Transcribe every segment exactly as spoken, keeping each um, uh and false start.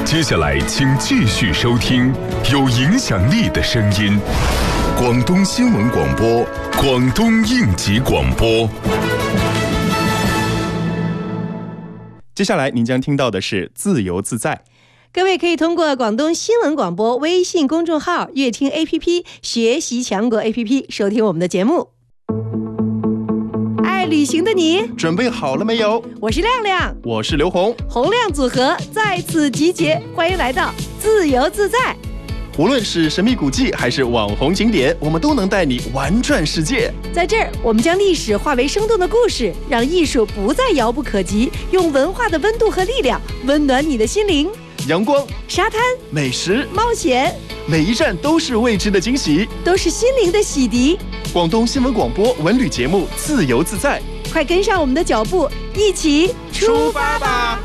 接下来请继续收听有影响力的声音，广东新闻广播，广东应急广播。 接下来您将听到的是自由自在。 各位可以通过广东新闻广播微信公众号、乐听 A P P、学习强国 A P P 收听我们的节目。爱旅行的你准备好了没有？ 我是亮亮， 我是刘红， 洪亮组合在此集结，欢迎来到自由自在。 无论是神秘古迹还是网红景点，我们都能带你玩转世界。 在这儿，我们将历史化为生动的故事，让艺术不再遥不可及，用文化的温度和力量温暖你的心灵。 阳光、 沙滩、 美食、 冒险， 每一站都是未知的惊喜， 都是心灵的洗涤。 广东新闻广播文旅节目《自由自在》， 快跟上我们的脚步，一起出发吧！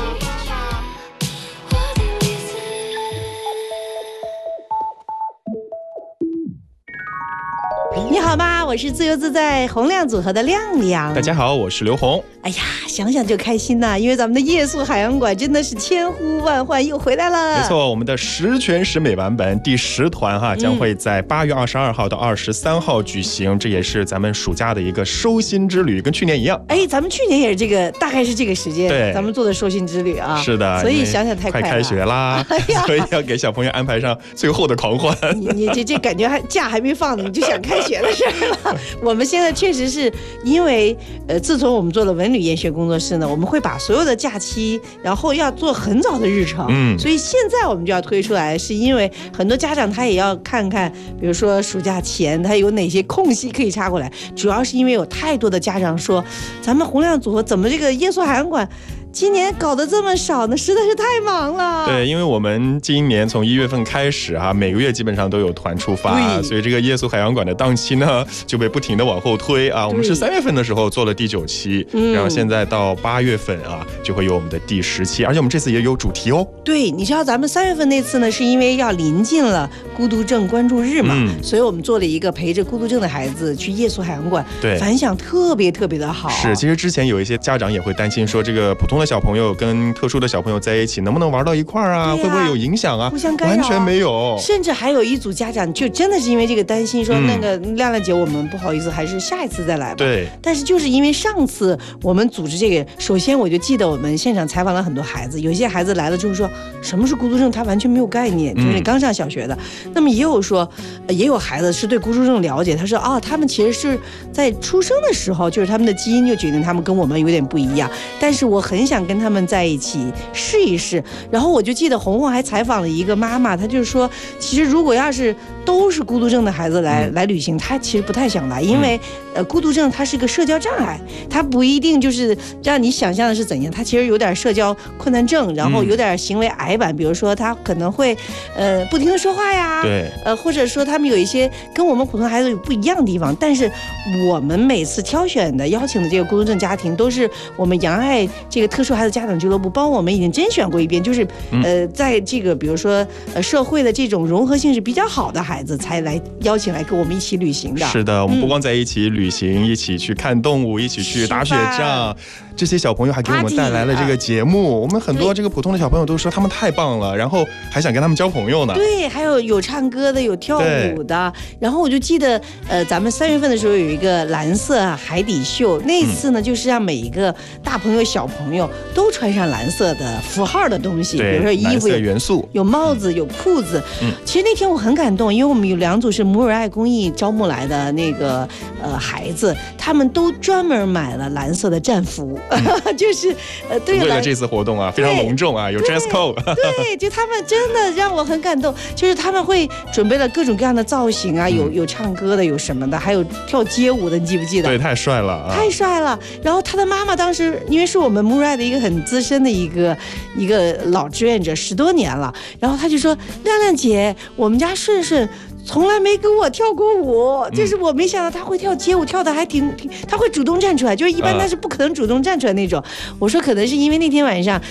你好吗？我是自由自在洪亮组合的亮亮。 大家好，我是刘红。 哎呀，想想就开心呐，因为咱们的夜宿海洋馆真的是千呼万唤又回来了。 没错，我们的十全十美版本第十团哈，将会在八月二十二号到二十三号举行、嗯，这也是咱们暑假的一个收心之旅，跟去年一样。 哎，咱们去年也是这个，大概是这个时间，对，咱们做的收心之旅啊。 是的， 所以想想太快了， 快开学啦，哎、所以要给小朋友安排上最后的狂欢。 你你这这感觉还假还没放呢，你就想开学的事儿了。我们现在确实是因为呃，自从我们做了文旅研学工作室呢，我们会把所有的假期，然后要做很早的日程，嗯，所以现在我们就要推出来，是因为很多家长他也要看看，比如说暑假前他有哪些空隙可以插过来，主要是因为有太多的家长说，咱们洪亮组合怎么这个夜宿海洋馆今年搞得这么少呢？实在是太忙了。 对，因为我们今年从一月份开始啊，每个月基本上都有团出发，所以这个夜宿海洋馆的档期呢就被不停的往后推啊。我们是三月份的时候做了第九期，然后现在到八月份啊就会有我们的第十期，而且我们这次也有主题哦。 对，你知道咱们三月份那次呢，是因为要临近了孤独症关注日嘛、嗯，所以我们做了一个陪着孤独症的孩子去夜宿海洋馆，对，反响特别特别的好。 是，其实之前有一些家长也会担心说，这个普通的小朋友跟特殊的小朋友在一起能不能玩到一块儿啊，啊会不会有影响啊？ 互相干扰、啊、 完全没有。 甚至还有一组家长就真的是因为这个担心说、嗯、那个亮亮姐我们不好意思还是下一次再来吧。 对， 但是就是因为上次我们组织这个，首先我就记得我们现场采访了很多孩子，有一些孩子来了之后说什么是孤独症他完全没有概念，就是刚上小学的、嗯、那么也有说也有孩子是对孤独症了解，他说啊、哦，他们其实是在出生的时候就是他们的基因就决定他们跟我们有点不一样，但是我很想跟他们在一起试一试。然后我就记得红红还采访了一个妈妈，她就是说其实如果要是都是孤独症的孩子来、嗯、来旅行，她其实不太想来，因为、嗯、呃孤独症它是个社交障碍，它不一定就是让你想象的是怎样，它其实有点社交困难症，然后有点行为矮板、嗯、比如说他可能会呃不停的说话呀， 对， 呃或者说他们有一些跟我们普通孩子有不一样的地方，但是我们每次挑选的邀请的这个孤独症家庭都是我们洋爱这个特殊孩子家长俱乐部帮我们已经甄选过一遍，就是呃在这个比如说呃社会的这种融合性是比较好的孩子才来邀请来跟我们一起旅行的。 是的，我们不光在一起旅行、嗯、一起去看动物，一起去打雪仗，这些小朋友还给我们带来了这个节目，我们很多这个普通的小朋友都说他们太棒了，然后还想跟他们交朋友呢。 对，还有有唱歌的，有跳舞的。然后我就记得呃咱们三月份的时候有一个蓝色海底秀，那次呢、嗯、就是让每一个大朋友小朋友都穿上蓝色的符号的东西，比如说衣服有元素， 有帽子，有裤子、嗯、其实那天我很感动，因为我们有两组是母乳爱公益招募来的那个呃孩子，他们都专门买了蓝色的战服、嗯、就是呃对为了这次活动啊非常隆重啊，有 dress code 对，就他们真的让我很感动，就是他们会准备了各种各样的造型啊，有有唱歌的，有什么的，还有跳街舞的，你记不记得？ 对，太帅了、啊、 太帅了。然后他的妈妈当时因为是我们母乳爱的一个很资深的一个一个老志愿者，十多年了，然后他就说亮亮姐，我们家顺顺从来没跟我跳过舞，就是我没想到他会跳街舞，跳的还挺挺，他会主动站出来，就是一般他是不可能主动站出来那种。我说可能是因为那天晚上